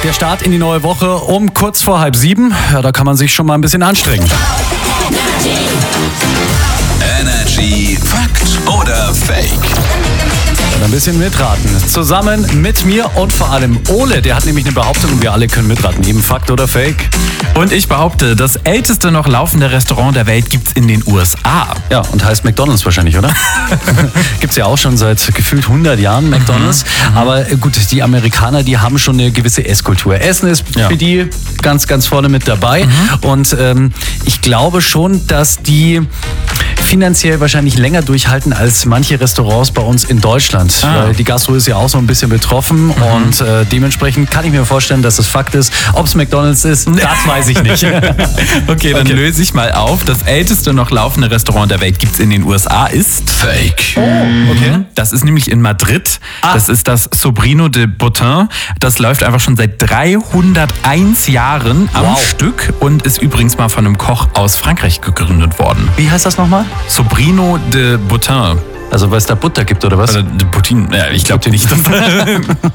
Der Start in die neue Woche um kurz vor 6:30. Ja, da kann man sich schon mal ein bisschen anstrengen. Energy Fakt oder Fake? Ein bisschen mitraten. Zusammen mit mir und vor allem Ole, der hat nämlich eine Behauptung und wir alle können mitraten. Eben Fakt oder Fake? Und ich behaupte, das älteste noch laufende Restaurant der Welt gibt's in den USA. Ja, und heißt McDonald's wahrscheinlich, oder? Gibt's ja auch schon seit gefühlt 100 Jahren McDonald's. Aber gut, die Amerikaner, die haben schon eine gewisse Esskultur. Essen ist für die ganz, ganz vorne mit dabei. Und ich glaube schon, dass die finanziell wahrscheinlich länger durchhalten als manche Restaurants bei uns in Deutschland. Weil die Gastro ist ja auch so ein bisschen betroffen und dementsprechend kann ich mir vorstellen, dass es Fakt ist. Ob es McDonald's ist, das weiß ich nicht. Okay, dann löse ich mal auf. Das älteste noch laufende Restaurant der Welt gibt's in den USA ist Fake. Okay. Das ist nämlich in Madrid. Das ist das Sobrino de Bottin. Das läuft einfach schon seit 301 Jahren am Stück und ist übrigens mal von einem Koch aus Frankreich gegründet worden. Wie heißt das nochmal? Sobrino de Bottin. Also weil es da Butter gibt, oder was? De Bottin. Ja, ich glaube nicht.